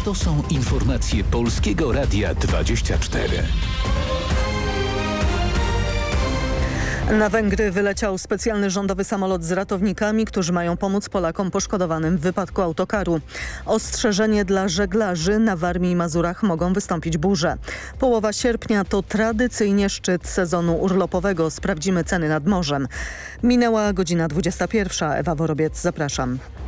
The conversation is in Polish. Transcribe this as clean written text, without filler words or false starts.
To są informacje Polskiego Radia 24. Na Węgry wyleciał specjalny rządowy samolot z ratownikami, którzy mają pomóc Polakom poszkodowanym w wypadku autokaru. Ostrzeżenie dla żeglarzy: na Warmii i Mazurach mogą wystąpić burze. Połowa sierpnia to tradycyjnie szczyt sezonu urlopowego. Sprawdzimy ceny nad morzem. Minęła godzina 21. Ewa Worobiec, zapraszam.